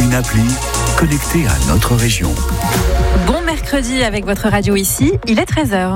une appli connectée à notre région. Bon mercredi avec votre radio ici, il est 13h.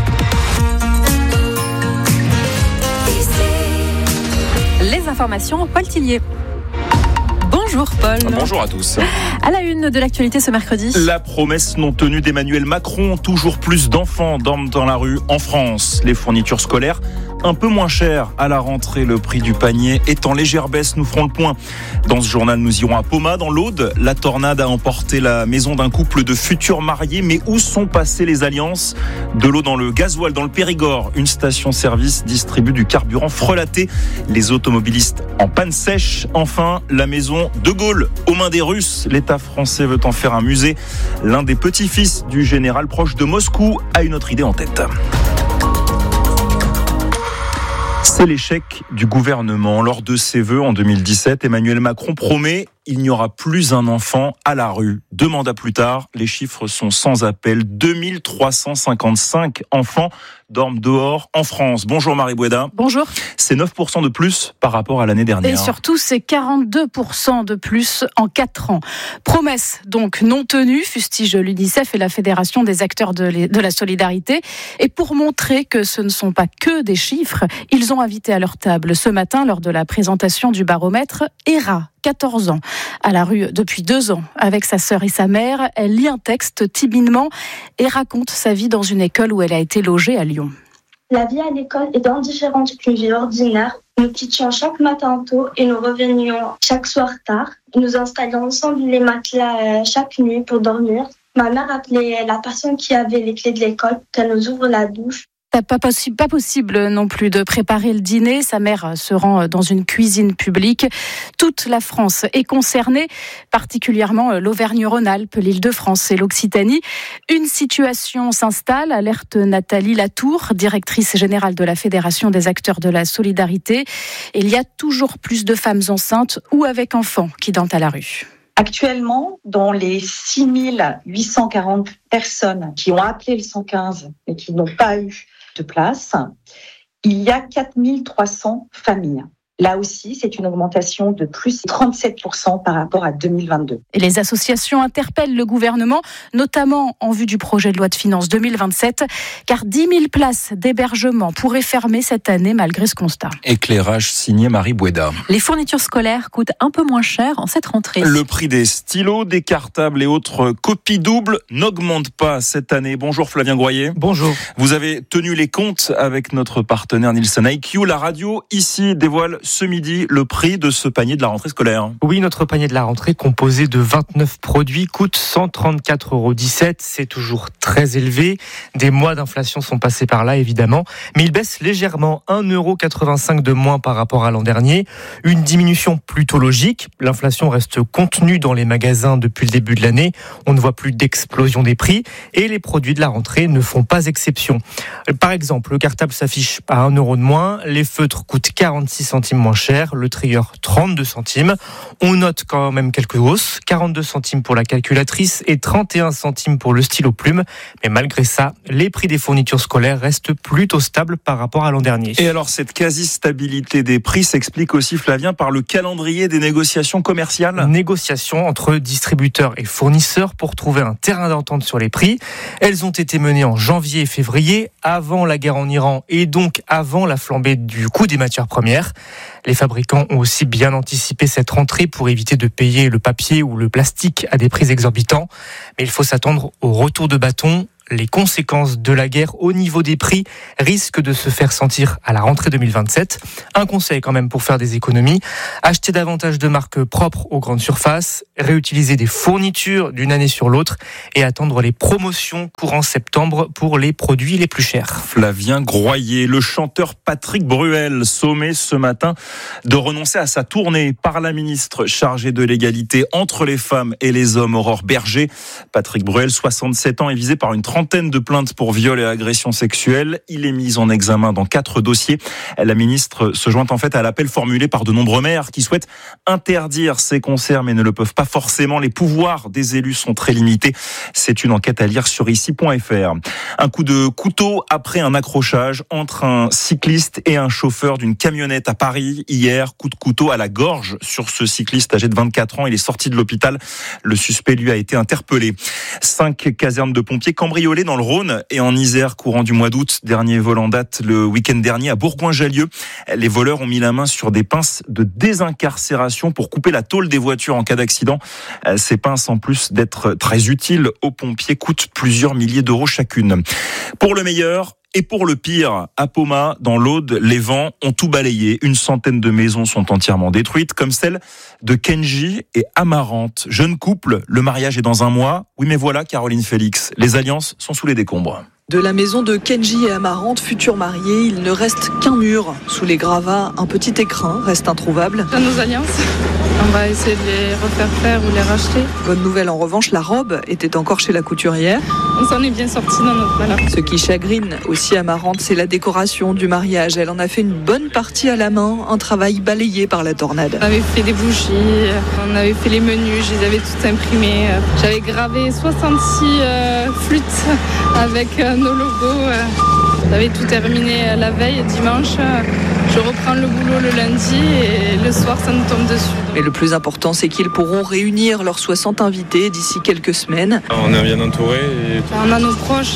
Les informations, Paul Tillier. Bonjour Paul. Bonjour à tous. À la une de l'actualité ce mercredi. La promesse non tenue d'Emmanuel Macron, toujours plus d'enfants dorment dans la rue en France. Les fournitures scolaires un peu moins chères à la rentrée. Le prix du panier est en légère baisse, nous ferons le point. Dans ce journal, nous irons à Poma, dans l'Aude. La tornade a emporté la maison d'un couple de futurs mariés. Mais où sont passées les alliances ? De l'eau dans le gasoil, dans le Périgord. Une station-service distribue du carburant frelaté. Les automobilistes en panne sèche. Enfin, la maison de Gaulle aux mains des Russes. L'État français veut en faire un musée. L'un des petits-fils du général proche de Moscou a une autre idée en tête. C'est l'échec du gouvernement. Lors de ses vœux en 2017, Emmanuel Macron promet il n'y aura plus un enfant à la rue. 2 mandats plus tard, les chiffres sont sans appel. 2355 enfants dorment dehors en France. Bonjour Marie Boueda. Bonjour. C'est 9% de plus par rapport à l'année dernière. Et surtout, c'est 42% de plus en 4 ans. Promesse donc non tenue, fustige l'UNICEF et la Fédération des acteurs de la solidarité. Et pour montrer que ce ne sont pas que des chiffres, ils ont invité à leur table ce matin, lors de la présentation du baromètre, Hera, 14 ans, à la rue depuis 2 ans, avec sa sœur et sa mère. Elle lit un texte timidement et raconte sa vie dans une école où elle a été logée à Lyon. La vie à l'école est indifférente qu'une vie ordinaire. Nous quittions chaque matin tôt et nous revenions chaque soir tard. Nous installions ensemble les matelas chaque nuit pour dormir. Ma mère appelait la personne qui avait les clés de l'école pour qu'elle nous ouvre la douche. Pas possible non plus de préparer le dîner. Sa mère se rend dans une cuisine publique. Toute la France est concernée, particulièrement l'Auvergne-Rhône-Alpes, l'Île-de-France et l'Occitanie. Une situation s'installe, alerte Nathalie Latour, directrice générale de la Fédération des acteurs de la solidarité. Il y a toujours plus de femmes enceintes ou avec enfants qui dorment à la rue. Actuellement, dans les 6840 personnes qui ont appelé le 115 et qui n'ont pas eu de place, il y a 4300 familles. Là aussi, c'est une augmentation de plus 37% par rapport à 2022. Et les associations interpellent le gouvernement, notamment en vue du projet de loi de finances 2027, car 10 000 places d'hébergement pourraient fermer cette année malgré ce constat. Éclairage signé Marie Boueda. Les fournitures scolaires coûtent un peu moins cher en cette rentrée. Le prix des stylos, des cartables et autres copies doubles n'augmente pas cette année. Bonjour Flavien Groyer. Bonjour. Vous avez tenu les comptes avec notre partenaire Nielsen IQ. La radio ici dévoile ce midi le prix de ce panier de la rentrée scolaire. Oui, notre panier de la rentrée composé de 29 produits coûte 134,17 €. C'est toujours très élevé. Des mois d'inflation sont passés par là, évidemment. Mais il baisse légèrement, 1,85 € de moins par rapport à l'an dernier. Une diminution plutôt logique. L'inflation reste contenue dans les magasins depuis le début de l'année. On ne voit plus d'explosion des prix. Et les produits de la rentrée ne font pas exception. Par exemple, le cartable s'affiche à 1 € de moins. Les feutres coûtent 46 centimes moins cher, le trieur 32 centimes. On note quand même quelques hausses, 42 centimes pour la calculatrice et 31 centimes pour le stylo plume. Mais malgré ça, les prix des fournitures scolaires restent plutôt stables par rapport à l'an dernier. Et alors cette quasi-stabilité des prix s'explique aussi, Flavien, par le calendrier des négociations commerciales. Négociations entre distributeurs et fournisseurs pour trouver un terrain d'entente sur les prix. Elles ont été menées en janvier et février, avant la guerre en Iran et donc avant la flambée du coût des matières premières. Les fabricants ont aussi bien anticipé cette rentrée pour éviter de payer le papier ou le plastique à des prix exorbitants. Mais il faut s'attendre au retour de bâton. Les conséquences de la guerre au niveau des prix risquent de se faire sentir à la rentrée 2027. Un conseil quand même pour faire des économies, acheter davantage de marques propres aux grandes surfaces, réutiliser des fournitures d'une année sur l'autre et attendre les promotions courant septembre pour les produits les plus chers. Flavien Groyer, le chanteur Patrick Bruel, sommé ce matin de renoncer à sa tournée par la ministre chargée de l'égalité entre les femmes et les hommes, Aurore Berger. Patrick Bruel, 67 ans, est visé par une trentaine trentaine de plaintes pour viol et agression sexuelle. Il est mis en examen dans 4 dossiers. La ministre se joint en fait à l'appel formulé par de nombreux maires qui souhaitent interdire ces concerts mais ne le peuvent pas forcément. Les pouvoirs des élus sont très limités. C'est une enquête à lire sur ici.fr. Un coup de couteau après un accrochage entre un cycliste et un chauffeur d'une camionnette à Paris. Hier, coup de couteau à la gorge sur ce cycliste âgé de 24 ans. Il est sorti de l'hôpital. Le suspect, lui, a été interpellé. 5 casernes de pompiers cambriolées dans le Rhône et en Isère courant du mois d'août. Dernier vol en date le week-end dernier à Bourgoin-Jallieu. Les voleurs ont mis la main sur des pinces de désincarcération pour couper la tôle des voitures en cas d'accident. Ces pinces, en plus d'être très utiles aux pompiers, coûtent plusieurs milliers d'euros chacune. Pour le meilleur et pour le pire, à Poma, dans l'Aude, les vents ont tout balayé. Une centaine de maisons sont entièrement détruites, comme celle de Kenji et Amarante. Jeune couple, le mariage est dans un mois. Oui, mais voilà, Caroline Félix, les alliances sont sous les décombres. De la maison de Kenji et Amarante, futurs mariés, il ne reste qu'un mur. Sous les gravats, un petit écrin reste introuvable. Dans nos alliances, on va essayer de les refaire faire ou les racheter. Bonne nouvelle en revanche, la robe était encore chez la couturière. On s'en est bien sortis dans notre malheur. Ce qui chagrine aussi Amarante, c'est la décoration du mariage. Elle en a fait une bonne partie à la main, un travail balayé par la tornade. On avait fait des bougies, on avait fait les menus, je les avais toutes imprimées. J'avais gravé 66 flûtes avec nos logos. J'avais tout terminé la veille, dimanche. Je reprends le boulot le lundi et le soir, ça nous tombe dessus. Mais le plus important, c'est qu'ils pourront réunir leurs 60 invités d'ici quelques semaines. On est bien entourés. On a nos proches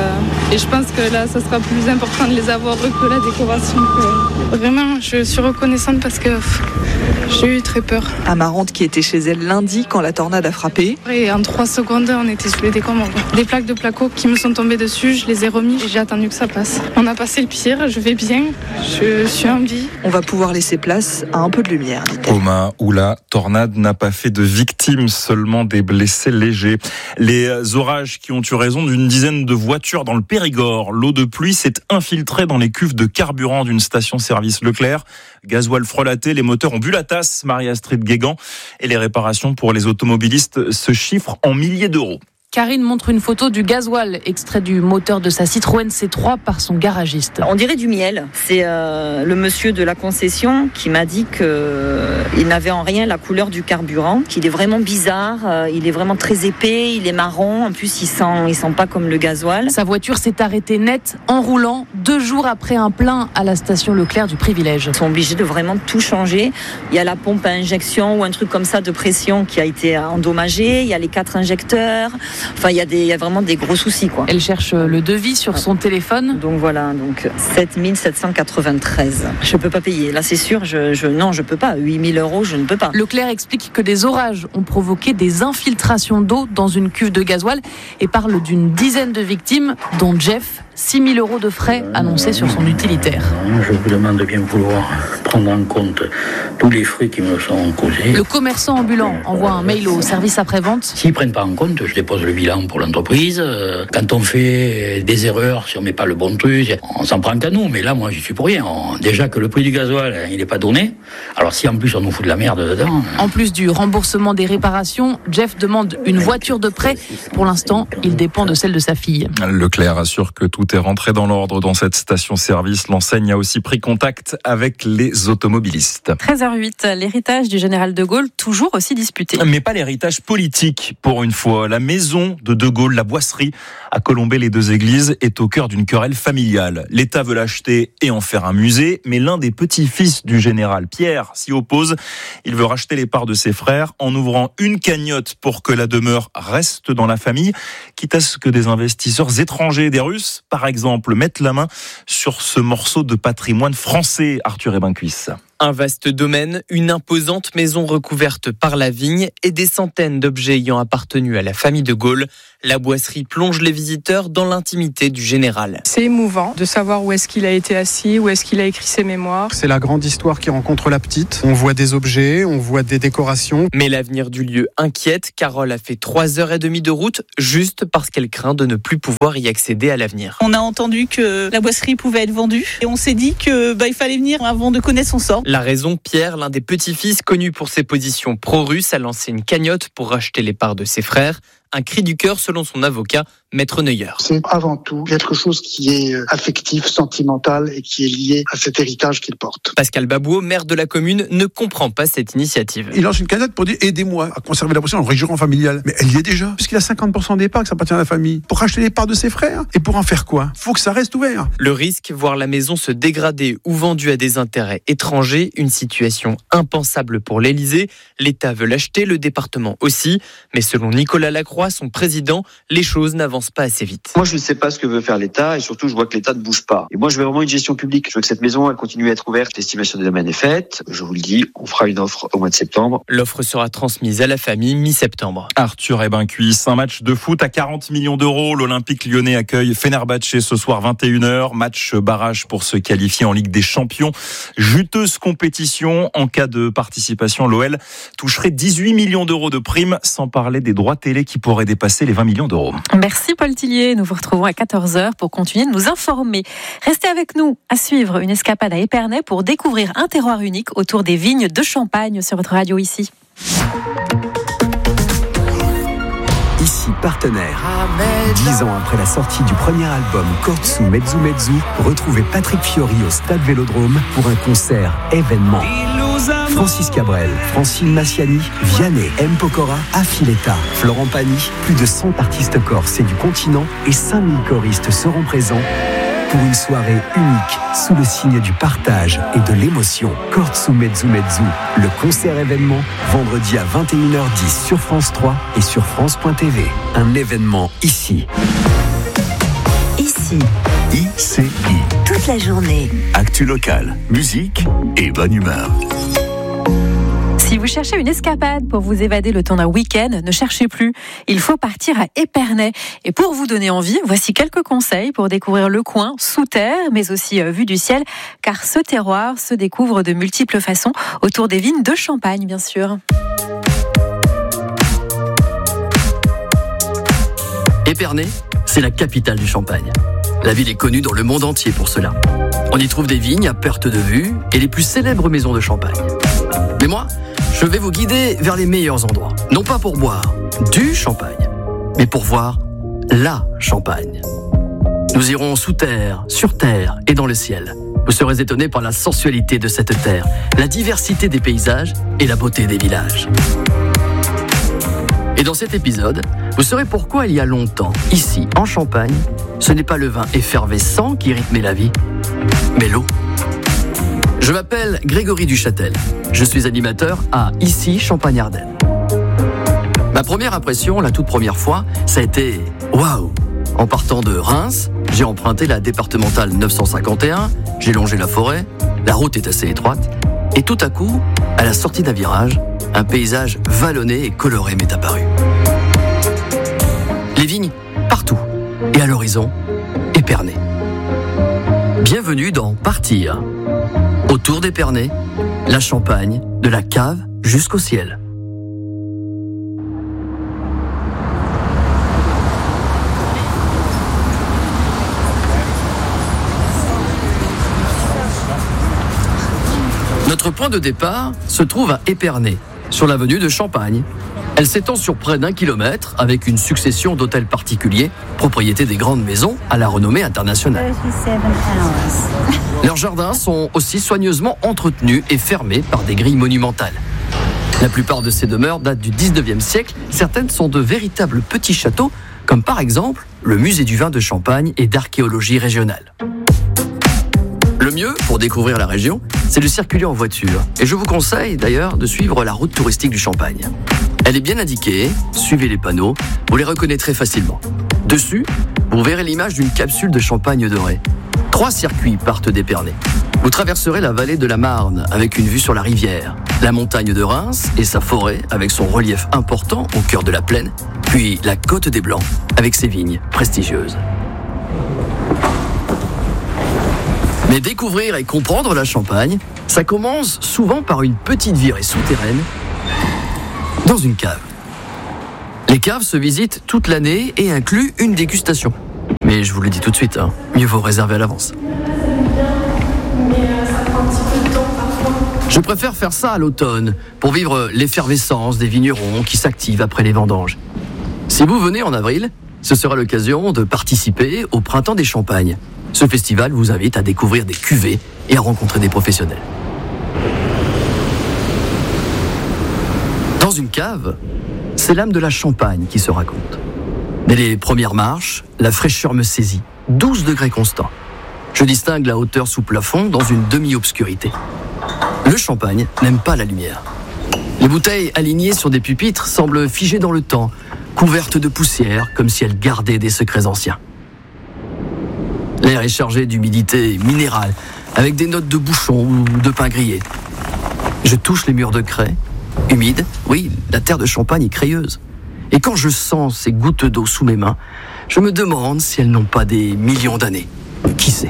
et je pense que là, ça sera plus important de les avoir eux que la décoration. Vraiment, je suis reconnaissante parce que j'ai eu très peur. Amarante qui était chez elle lundi quand la tornade a frappé. Et en 3 secondes, on était sous les décombres. Des plaques de placo qui me sont tombées dessus, je les ai remis et j'ai attendu que ça passe. On a passé le pire, je vais bien, je suis en vie. On va pouvoir laisser place à un peu de lumière, dit-elle. Poma, où la tornade n'a pas fait de victimes, seulement des blessés légers. Les orages qui ont eu raison d'une dizaine de voitures dans le Périgord. L'eau de pluie s'est infiltrée dans les cuves de carburant d'une station-service Leclerc. Gasoil frelaté, les moteurs ont bu la tasse, Marie-Astrid Guégan. Et les réparations pour les automobilistes se chiffrent en milliers d'euros. Karine montre une photo du gasoil extrait du moteur de sa Citroën C3 par son garagiste. On dirait du miel. C'est le monsieur de la concession qui m'a dit qu'il n'avait en rien la couleur du carburant, qu'il est vraiment bizarre, il est vraiment très épais, il est marron, en plus il sent pas comme le gasoil. Sa voiture s'est arrêtée net en roulant 2 jours après un plein à la station Leclerc du Privilège. Ils sont obligés de vraiment tout changer. Il y a la pompe à injection ou un truc comme ça de pression qui a été endommagée, il y a les 4 injecteurs. Enfin, il y a vraiment des gros soucis, quoi. Elle cherche le devis sur son téléphone. Donc voilà, 7 793. Je peux pas payer. Là, c'est sûr, non, je peux pas. 8 000 euros, je ne peux pas. Leclerc explique que des orages ont provoqué des infiltrations d'eau dans une cuve de gasoil et parle d'une dizaine de victimes, dont Jeff. 6 000 euros de frais annoncés sur son utilitaire. Je vous demande de bien vouloir prendre en compte tous les frais qui me sont causés. Le commerçant ambulant envoie un mail au service après-vente. S'ils ne prennent pas en compte, je dépose le bilan pour l'entreprise. Quand on fait des erreurs, si on ne met pas le bon truc, on s'en prend qu'à nous. Mais là, moi, j'y suis pour rien. Déjà que le prix du gasoil, il n'est pas donné. Alors si en plus on nous fout de la merde dedans... En plus du remboursement des réparations, Jeff demande une voiture de prêt. Pour l'instant, il dépend de celle de sa fille. Leclerc assure que tout est rentré dans l'ordre dans cette station-service. L'enseigne a aussi pris contact avec les automobilistes. 13h08, l'héritage du général de Gaulle, toujours aussi disputé. Mais pas l'héritage politique, pour une fois. La maison de Gaulle, la Boisserie, à Colombey-les-Deux-Églises, est au cœur d'une querelle familiale. L'État veut l'acheter et en faire un musée, mais l'un des petits-fils du général, Pierre, s'y oppose. Il veut racheter les parts de ses frères en ouvrant une cagnotte pour que la demeure reste dans la famille, quitte à ce que des investisseurs étrangers, des Russes, par exemple, mettre la main sur ce morceau de patrimoine français, Arthur Ebincuisse. Un vaste domaine, une imposante maison recouverte par la vigne et des centaines d'objets ayant appartenu à la famille de Gaulle. La Boisserie plonge les visiteurs dans l'intimité du général. C'est émouvant de savoir où est-ce qu'il a été assis, où est-ce qu'il a écrit ses mémoires. C'est la grande histoire qui rencontre la petite. On voit des objets, on voit des décorations. Mais l'avenir du lieu inquiète. Carole a fait 3h30 de route juste parce qu'elle craint de ne plus pouvoir y accéder à l'avenir. On a entendu que la Boisserie pouvait être vendue et on s'est dit que il fallait venir avant de connaître son sort. La raison, Pierre, l'un des petits-fils connu pour ses positions pro-russes, a lancé une cagnotte pour racheter les parts de ses frères. Un cri du cœur selon son avocat, Maître Neuer. C'est avant tout quelque chose qui est affectif, sentimental et qui est lié à cet héritage qu'il porte. Pascal Babouot, maire de la commune, ne comprend pas cette initiative. Il lance une cagnotte pour dire aidez-moi à conserver la possession en région familiale. Mais elle y est déjà, puisqu'il a 50% des parts que ça appartient à la famille. Pour racheter les parts de ses frères. Et pour en faire quoi ? Faut que ça reste ouvert. Le risque, voir la maison se dégrader ou vendue à des intérêts étrangers, une situation impensable pour l'Élysée. L'État veut l'acheter, le département aussi. Mais selon Nicolas Lacroix, son président, les choses n'avancent pas assez vite. Moi, je ne sais pas ce que veut faire l'État et surtout, je vois que l'État ne bouge pas. Et moi, je veux vraiment une gestion publique. Je veux que cette maison, elle continue à être ouverte. L'estimation des domaines est faite. Je vous le dis, on fera une offre au mois de septembre. L'offre sera transmise à la famille mi-septembre. Arthur Ebincuisse, un match de foot à 40 millions d'euros. L'Olympique Lyonnais accueille Fenerbahçe ce soir 21h. Match barrage pour se qualifier en Ligue des Champions. Juteuse compétition. En cas de participation, l'OL toucherait 18 millions d'euros de primes, sans parler des droits télé qui pourraient dépasser les 20 millions d'euros. Merci Paul Tillier. Nous vous retrouvons à 14h pour continuer de nous informer. Restez avec nous à suivre une escapade à Épernay pour découvrir un terroir unique autour des vignes de Champagne sur votre radio ici. Ici Partenaire. 10 ans après la sortie du premier album Kortsu Mezzu Mezzu, retrouvez Patrick Fiori au Stade Vélodrome pour un concert événement. Francis Cabrel, Francine Massiani, Vianney, M. Pokora, Affiletta, Florent Pagny, plus de 100 artistes corses et du continent et 5000 choristes seront présents pour une soirée unique sous le signe du partage et de l'émotion. Kortsu Mezzu Mezzu, le concert événement, vendredi à 21h10 sur France 3 et sur France.tv. Un événement ici. Ici. ICI. Toute la journée. Actu locale, musique et bonne humeur. Si vous cherchez une escapade pour vous évader le temps d'un week-end, ne cherchez plus. Il faut partir à Épernay. Et pour vous donner envie, voici quelques conseils pour découvrir le coin sous terre, mais aussi vue du ciel, car ce terroir se découvre de multiples façons autour des vignes de Champagne, bien sûr. Épernay, c'est la capitale du Champagne. La ville est connue dans le monde entier pour cela. On y trouve des vignes à perte de vue et les plus célèbres maisons de Champagne. Mais moi, je vais vous guider vers les meilleurs endroits. Non pas pour boire du champagne, mais pour voir la Champagne. Nous irons sous terre, sur terre et dans le ciel. Vous serez étonnés par la sensualité de cette terre, la diversité des paysages et la beauté des villages. Et dans cet épisode, vous saurez pourquoi il y a longtemps, ici en Champagne, ce n'est pas le vin effervescent qui rythmait la vie, mais l'eau. Je m'appelle Grégory Duchâtel. Je suis animateur à Ici Champagne-Ardenne. Ma première impression, la toute première fois, ça a été waouh! En partant de Reims, j'ai emprunté la départementale 951, j'ai longé la forêt, la route est assez étroite, et tout à coup, à la sortie d'un virage, un paysage vallonné et coloré m'est apparu. Les vignes, partout, et à l'horizon, Épernay. Bienvenue dans Partir. Autour d'Épernay, la Champagne, de la cave jusqu'au ciel. Notre point de départ se trouve à Épernay, sur l'avenue de Champagne. Elle s'étend sur près d'1 kilomètre avec une succession d'hôtels particuliers, propriété des grandes maisons à la renommée internationale. Leurs jardins sont aussi soigneusement entretenus et fermés par des grilles monumentales. La plupart de ces demeures datent du 19e siècle. Certaines sont de véritables petits châteaux, comme par exemple le musée du vin de Champagne et d'archéologie régionale. Le mieux pour découvrir la région, c'est de circuler en voiture. Et je vous conseille d'ailleurs de suivre la route touristique du Champagne. Elle est bien indiquée, suivez les panneaux, vous les reconnaîtrez facilement. Dessus, vous verrez l'image d'une capsule de champagne doré. 3 circuits partent d'Épernay. Vous traverserez la vallée de la Marne avec une vue sur la rivière, la montagne de Reims et sa forêt avec son relief important au cœur de la plaine, puis la côte des Blancs avec ses vignes prestigieuses. Mais découvrir et comprendre la Champagne, ça commence souvent par une petite virée souterraine dans une cave. Les caves se visitent toute l'année et incluent une dégustation. Mais je vous le dis tout de suite, mieux vaut réserver à l'avance. Je préfère faire ça à l'automne, pour vivre l'effervescence des vignerons qui s'activent après les vendanges. Si vous venez en avril, ce sera l'occasion de participer au Printemps des Champagnes. Ce festival vous invite à découvrir des cuvées et à rencontrer des professionnels. Dans une cave, c'est l'âme de la Champagne qui se raconte. Dès les premières marches, la fraîcheur me saisit. 12 degrés constants. Je distingue la hauteur sous plafond dans une demi-obscurité. Le champagne n'aime pas la lumière. Les bouteilles alignées sur des pupitres semblent figées dans le temps, couvertes de poussière, comme si elles gardaient des secrets anciens. L'air est chargé d'humidité minérale, avec des notes de bouchon ou de pain grillé. Je touche les murs de craie, humides. Oui, la terre de Champagne est crayeuse. Et quand je sens ces gouttes d'eau sous mes mains, je me demande si elles n'ont pas des millions d'années. Qui sait ?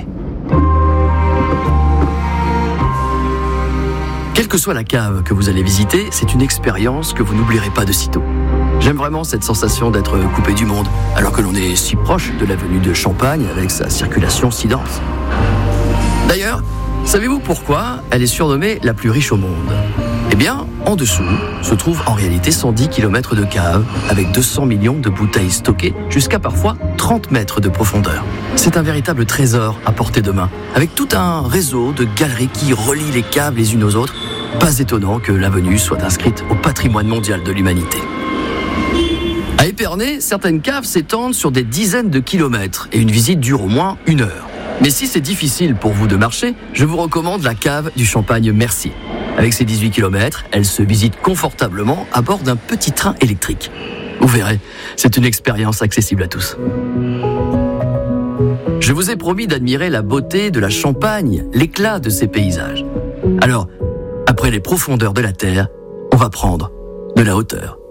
Quelle que soit la cave que vous allez visiter, c'est une expérience que vous n'oublierez pas de sitôt. J'aime vraiment cette sensation d'être coupé du monde, alors que l'on est si proche de l'avenue de Champagne avec sa circulation si dense. D'ailleurs, savez-vous pourquoi elle est surnommée la plus riche au monde ? Eh bien, en dessous se trouvent en réalité 110 km de cave avec 200 millions de bouteilles stockées jusqu'à parfois 30 mètres de profondeur. C'est un véritable trésor à portée de main, avec tout un réseau de galeries qui relient les caves les unes aux autres. Pas étonnant que l'avenue soit inscrite au patrimoine mondial de l'humanité. À Épernay, certaines caves s'étendent sur des dizaines de kilomètres et une visite dure au moins 1 heure. Mais si c'est difficile pour vous de marcher, je vous recommande la cave du Champagne Mercier. Avec ses 18 km, elle se visite confortablement à bord d'un petit train électrique. Vous verrez, c'est une expérience accessible à tous. Je vous ai promis d'admirer la beauté de la Champagne, l'éclat de ses paysages. Alors, après les profondeurs de la Terre, on va prendre de la hauteur.